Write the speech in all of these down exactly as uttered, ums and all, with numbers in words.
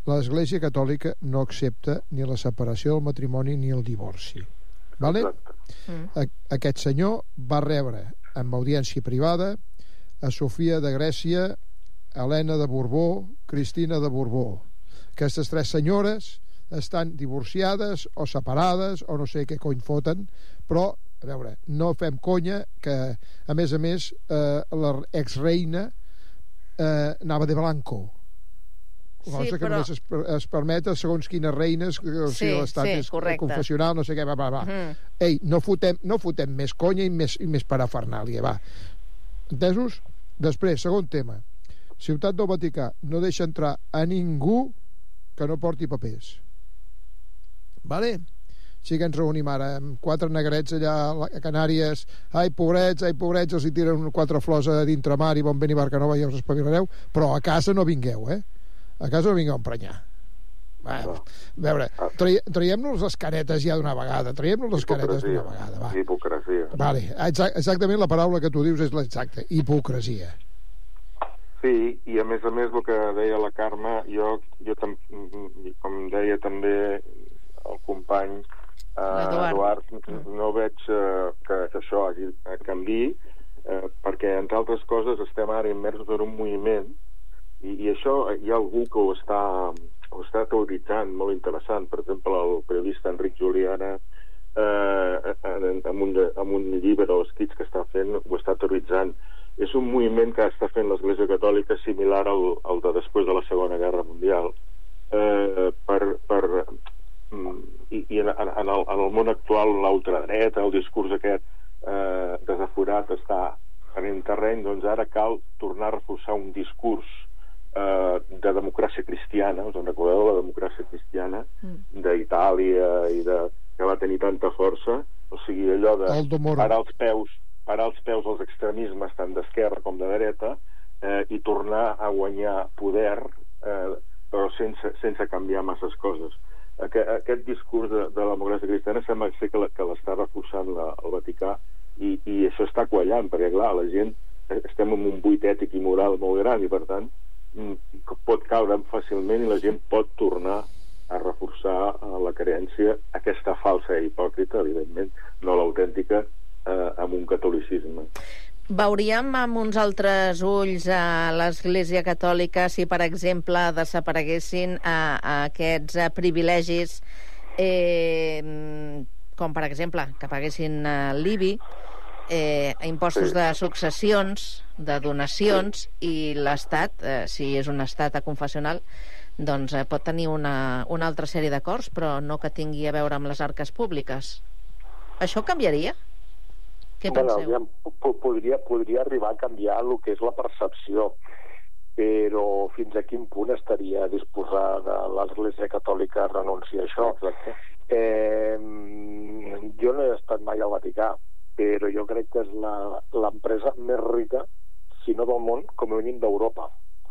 l'Església Catòlica no accepta ni la separació del matrimoni ni el divorci. Vale? Mm. Aquest senyor va rebre en audiència privada a Sofia de Grècia, Helena de Borbó, Cristina de Borbó. Aquestes tres senyores estan divorciades o separades o no sé què cony foten, però, a veure, no fem conya que, a més a més, eh, l'exreina eh, anava de blanco. Cosa sí, que però... només es, es permet a segons quines reines, o sí, sigui, l'estat sí, és correcte. confessional, no sé què, va, va, va. Mm. Ei, no fotem, no fotem més conya i més, i més parafernàlia, va. Entesos? Després, segon tema. Ciutat del Vaticà no deixa entrar a ningú que no porti papers. Vale? Sí que ens reunim ara amb quatre negrets allà a Canàries. Ai, pobrets, ai, pobrets, els hi tiren quatre flors a dintre mar i bon vent i barca nova i els espavilareu, però a casa no vingueu, eh? A casa no vingueu a emprenyar. Va, no. A veure, traiem-nos les caretes ja d'una vegada, traiem-nos les caretes d'una vegada, va. Hipocresia. Vale, exactament la paraula que tu dius és l'exacta, hipocresia. Sí, i a més a més el que deia la Carme, jo, jo tam, com deia també el company eh, Eduard, no veig eh, que, que això hagi canviï, eh, perquè entre altres coses estem ara immersos en un moviment i, i això hi ha algú que ho està, ho està teoritzant molt interessant. Per exemple, el periodista Enric Juliana eh, amb, un, amb un llibre dels escrits que està fent ho està teoritzant. És un moviment que està fent l'Església Catòlica similar al, al de després de la Segona Guerra Mundial, eh, per, per i, i en, en, el, en el món actual l'ultradreta, el discurs aquest eh, desaforat està en el terreny, doncs ara cal tornar a reforçar un discurs eh, de democràcia cristiana. Us en recordeu la democràcia cristiana mm. d'Itàlia i de, que va tenir tanta força, o sigui allò de parar els peus parar els peus als extremismes tant d'esquerra com de dreta eh, i tornar a guanyar poder eh, però sense, sense canviar masses coses. Aquest, aquest discurs de, de la democràcia cristiana sembla ser que, la, que l'està reforçant la, el Vaticà i, i això està quallant, perquè clar, la gent estem en un buit ètic i moral molt gran i per tant pot caure fàcilment i la gent pot tornar a reforçar la creença, aquesta falsa i hipòcrita, evidentment, no l'autèntica, eh, amb un catolicisme. Veuríem amb uns altres ulls a l'Església Catòlica si, per exemple, desapareguessin a, a aquests a privilegis eh, com, per exemple, que paguessin a l'I B I, eh, impostos sí. de successions, de donacions, sí. i l'Estat, eh, si és un estat confessional, doncs eh, pot tenir una, una altra sèrie d'acords, però no que tingui a veure amb les arques públiques. Això canviaria? Què bueno, penseu? Ja, podria, podria arribar a canviar el que és la percepció, però fins a quin punt estaria disposada l'Església Catòlica a renunciar a això? Exacte. Eh, jo no he estat mai al Vaticà, però jo crec que és l'empresa més rica, si no del món, com a mínim d'Europa.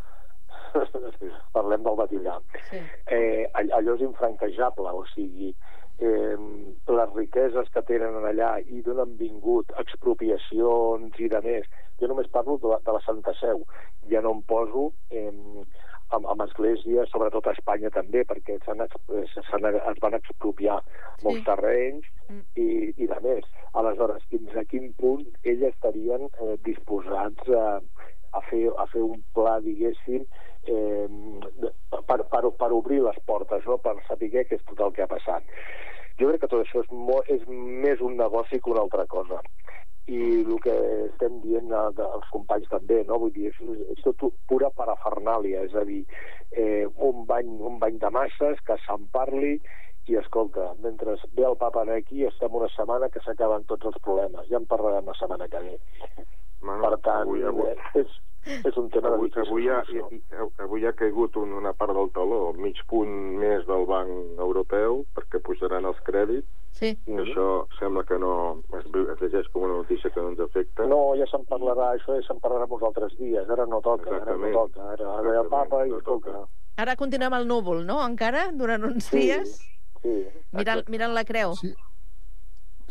Parlem del Vaticà. Sí. Eh, allò és infranquejable, o sigui, eh, les riqueses que tenen allà i d'on han vingut, expropiacions i de més. Jo només parlo de la, de la Santa Seu. Ja no em poso eh, amb, amb esglésies, sobretot a Espanya també, perquè s'han, s'han, es van expropiar molts sí. terrenys i, i de més. Aleshores, fins a quin punt ells estarien eh, disposats a, a, fer, a fer un pla, diguéssim, eh, per, per, per obrir les portes, no? Per saber què és tot el que ha passat. Jo crec que tot això és, molt, és més un negoci que una altra cosa. I el que estem dient als companys també, no? Vull dir, és, és tot pura parafernàlia, és a dir, eh, un, bany, un bany de masses, que se'n parli, i escolta, mentre ve el papa aquí estem una setmana que s'acaben tots els problemes. Ja en parlarem la setmana que ve. Bueno, per tant, avui, avui... és, és un tema avui, de avui, ha, avui ha caigut un, una part del taló, mig punt més del Banc Europeu, perquè pujaran els crèdits. Sí. Això sembla que no es, es llegeix com una notícia que no ens afecta. No, ja se'n parlarà, això ja se'n parlarà uns altres dies. Ara no toca, Exactament. ara no toca. Ara, ara el papa i no toca. Ara continuem al núvol, no? Encara, durant uns sí, dies? Sí. Mirant, mirant la creu. Sí.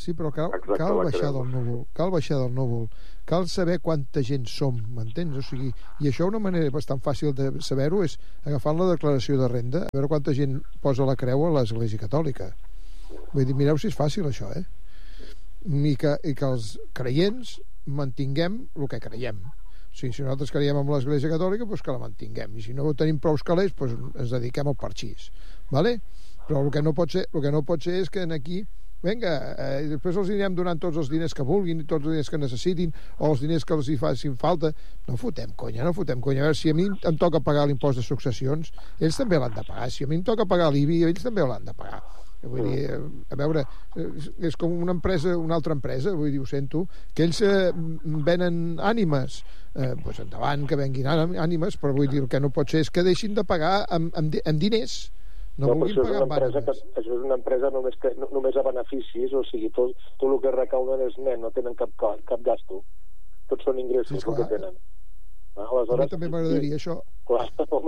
Sí, però cal, cal baixar del núvol, cal baixar del núvol, cal saber quanta gent som, m'entens? O sigui, i això una manera bastant fàcil de saber-ho és agafant la declaració de renda, a veure quanta gent posa la creu a l'Església Catòlica. Vull dir, mireu si és fàcil això, eh? I que, i que els creients mantinguem el que creiem. O sigui, si nosaltres creiem en l'Església Catòlica, doncs que la mantinguem, i si no tenim prou calés, doncs ens dediquem al parxís, vale? Però el que no pot ser, el que no pot ser és que aquí vinga, eh, després els anirem donant tots els diners que vulguin, tots els diners que necessitin, o els diners que els hi facin falta. No fotem conya, no fotem conya. A veure, si a mi em toca pagar l'impost de successions, ells també l'han de pagar. Si a mi em toca pagar l'I B I, ells també l'han de pagar. Vull dir, a veure, és com una empresa, una altra empresa, vull dir, ho sento, que ells eh, venen ànimes, eh, doncs endavant, que venguin ànimes, però vull dir, el que no pot ser és que deixin de pagar amb, amb, amb diners. No, no això, és una empresa que, això és una empresa només, que, no, només a beneficis, o sigui, tot, tot el que recauden és net, no tenen cap, cap gasto. Tots són ingressos, sí, el que tenen. Ah, aleshores, a mi també m'agradaria, això. Clar,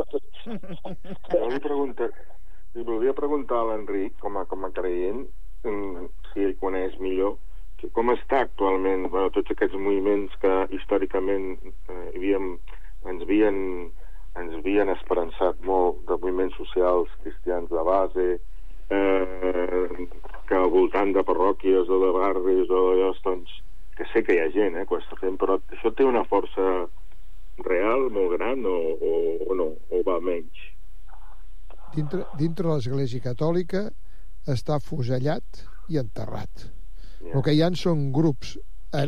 jo li, pregunta, li volia preguntar a l'Enric, com a, com a creient, si ell coneix millor, com està actualment, bueno, tots aquests moviments que històricament eh, havíem, ens havien... ens havien esperançat molt de moviments socials cristians de base, eh, que al voltant de parròquies o de barris o d'allò, doncs, que sé que hi ha gent eh, que ho està fent, però això té una força real, molt gran, o, o, o no, o va menys? Dintre, dintre l'Església Catòlica està fusellat i enterrat. Yeah. El que hi ha són grups eh,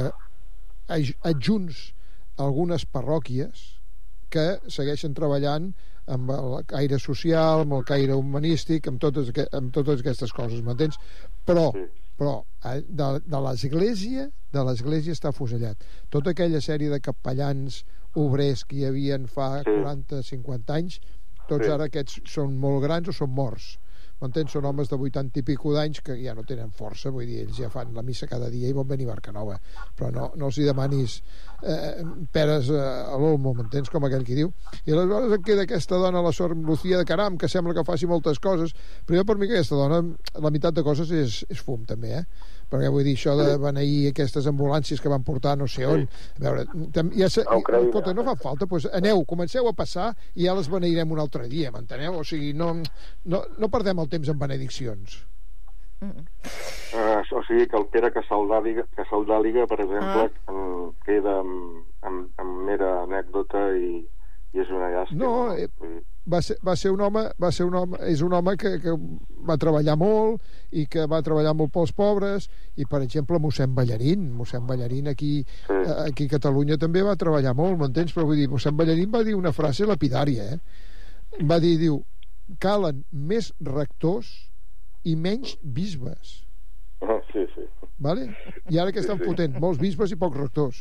eh, adjunts a algunes parròquies que segueixen treballant amb el caire social, amb el caire humanístic, amb totes, amb totes aquestes coses, m'entens? Però, però de, de l'Església de l'Església està fusellat. Tota aquella sèrie de capellans obrers que hi havien fa quaranta cinquanta anys, tots ara aquests són molt grans o són morts. M'entens? Són homes de vuitanta i pico d'anys que ja no tenen força, vull dir, ells ja fan la missa cada dia i van venir a Barcanova, però no, no els hi demanis eh, peres a l'olmo, m'entens? Com aquell qui diu. I aleshores et queda aquesta dona, la Sor Lucía de Caram, que sembla que faci moltes coses, però jo per mi que aquesta dona, la meitat de coses és, és fum també, eh? Perquè vull dir, això de beneir aquestes ambulàncies que van portar no sé on, a veure, ja se, escolta, no fa falta, doncs aneu, comenceu a passar i ja les beneirem un altre dia, m'enteneu? O sigui, no, no, no perdem el temps en benediccions. Mm. Uh, o sigui que el Pere Casaldàliga, Casaldàliga per exemple, ah. queda amb, amb, amb mera anècdota i, i és una llàstima. No, eh, va, ser, va ser un home, va ser un home, és un home que, que va treballar molt i que va treballar molt pels pobres, i per exemple mossèn Ballarín, mossèn Ballarín aquí, sí. aquí a Catalunya també va treballar molt, m'entens? Però vull dir, mossèn Ballarín va dir una frase lapidària, eh? Va dir, diu, calen més rectors i menys bisbes. Ah, sí, sí. Vale? I ara que estan sí, sí. fotent molts bisbes i pocs rectors.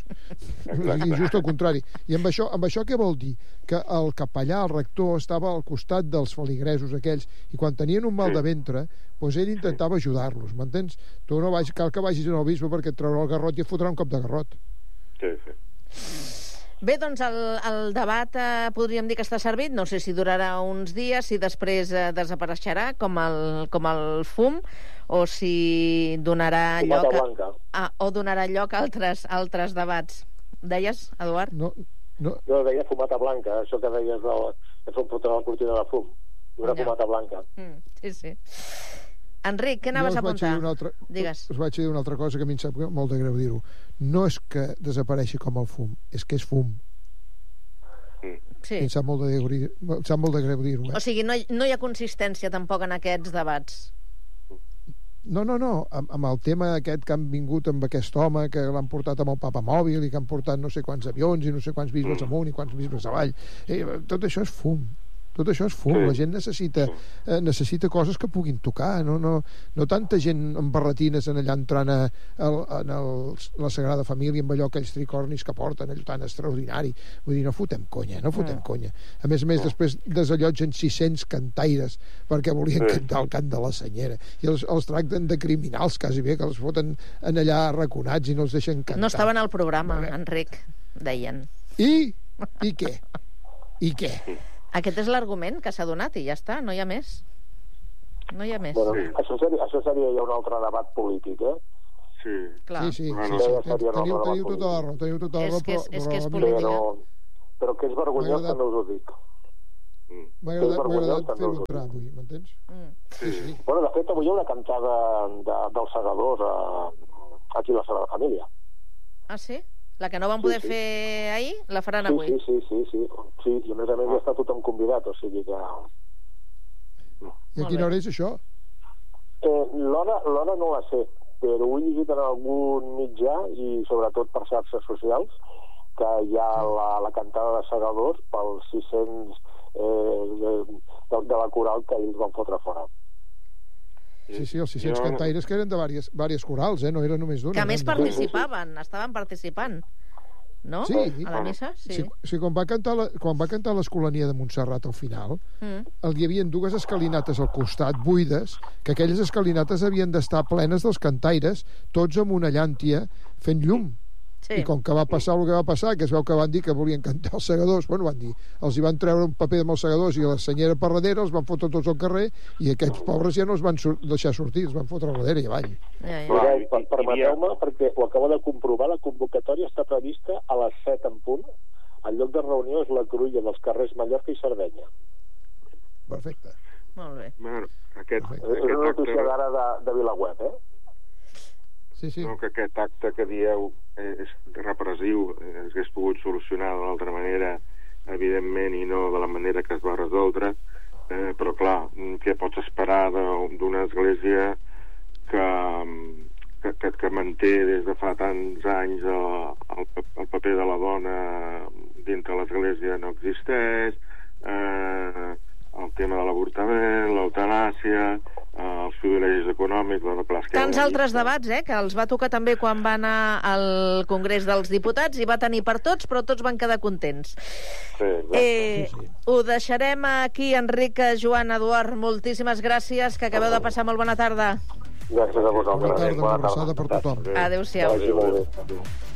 I just al contrari. I amb això, amb això què vol dir? Que el capellà, el rector, estava al costat dels feligresos aquells, i quan tenien un mal sí. de ventre, doncs ell intentava sí. ajudar-los, m'entens? Tu no vagis, cal que vagis al bisbe perquè et traurà el garrot i et fotrà un cop de garrot. Sí, sí. Bé, doncs el, el debat eh, podríem dir que està servit, no sé si durarà uns dies, si després eh, desapareixerà com el, com el fum, o si donarà Fumata lloc a, a, o donarà lloc a altres, altres debats. Deies, Eduard? No, no. Jo deia fumata blanca, això que deies del, que són fotre la cortina de fum. Una ja. fumata blanca. Mm, sí, sí. Enric, què anaves a apuntar? Altra, Digues. Us vaig dir una altra cosa que a mi em sap molt de greu dir-ho. No és que desapareixi com el fum, és que és fum. Sí. Em sap molt de greu, em sap molt de greu dir-ho. Eh? O sigui, no hi, no hi ha consistència tampoc en aquests debats. No, no, no, amb, amb el tema aquest que han vingut amb aquest home, que l'han portat amb el papamòbil i que han portat no sé quants avions i no sé quants bisbes amunt i quants bisbes avall. Eh, tot això és fum. Tot això és fum. La gent necessita eh, necessita coses que puguin tocar, no, no, no tanta gent amb barretines en allà entrant a, a, a, a la Sagrada Família amb allò, aquells tricornis que porten, allò tan extraordinari. Vull dir, no fotem conya, no fotem conya. A més a més, després desallotgen sis-cents cantaires perquè volien cantar el cant de la senyera. I els, els tracten de criminals, quasi bé, que els foten en allà arraconats i no els deixen cantar. No estaven al programa, Enric, deien. I? I què? I què? Aquest és l'argument que s'ha donat i ja està, no hi ha més. No hi ha més. Bueno, Sí. això, seria, això seria ja un altre debat polític, eh? Sí. Clar. Sí, sí, Bueno, sí, sí. ja seria Teniu, una teniu nova tota la raó, teniu tota la És raó, que és- però, és que és però a mi política. Però, però que és vergonyós, M'ha agradat- també us ho dic. Mm. m'ha agradat, m'ha vergonyós, agradat també fer-ho us ho entrar dic. avui, m'entens? Mm. Sí, sí. Bueno, de fet, avui hi ha una cantada de, dels segadors a, aquí a la Sagrada Família. Ah, sí? La que no van poder Sí, sí. fer ahir, la faran Sí, avui. sí, sí, sí, sí, sí. I a més a més ja està tothom convidat, o sigui que... I a Molt quina bé. hora és això? Eh, L'hora l'hora no la sé, però ho he llegit en algun mitjà i sobretot per xarxes socials que hi ha la, la cantada de segadors pels sis-cents eh, de, de, de la coral que ells van fotre fora. Sí, sí, els sis-cents Jo- cantaires que eren de vàries, vàries corals, eh? No era només d'una. Que a més eren de- participaven, estaven participant. No? Sí. A la missa? Sí. Sí, sí, quan va cantar la, quan va cantar l'Escolania de Montserrat al final, Mm. el, hi havia dues escalinates al costat, buides, que aquelles escalinates havien d'estar plenes dels cantaires, tots amb una llàntia, fent llum. Sí. I com que va passar el que va passar, que es veu que van dir que volien cantar els segadors, bueno, van dir, els hi van treure un paper amb els segadors i la senyera per darrere, els van fotre tots al carrer i aquests pobres ja no els van sur deixar sortir, els van fotre a darrere i avall. Ja, ja. Clar, Mireu, i- per, i- permeteu-me, perquè ho acabo de comprovar, la convocatòria està prevista a les set en punt. El lloc de reunió és la Cruïlla dels carrers Mallorca i Sardenya. Perfecte. Molt bé. Bueno, aquest, Perfecte. És una aquest notícia acte, d'ara de, de VilaWeb, eh? Sí, sí. no, que aquest acte que dieu és repressiu, eh, es hagués pogut solucionar d'una altra manera, evidentment, i no de la manera que es va resoldre, eh, però clar, què pots esperar de- d'una església que, que, que, que manté des de fa tants anys el, el, el paper de la dona dintre l'església no existeix, eh, el tema de l'avortament, l'eutanàsia, eh, els privilegis econòmics, bueno, clar, és que Tants hi ha una altres llista. debats, eh, que els va tocar també quan va anar al Congrés dels Diputats i va tenir per tots, però tots van quedar contents. Sí, exacte. Eh, Sí, sí. Ho deixarem aquí, Enric, Joan, Eduard, moltíssimes gràcies, que acabeu de passar molt bona tarda. Gràcies a vosaltres. Bona tarda, una abraçada per tothom. Que Adéu-siau. vagi molt bé.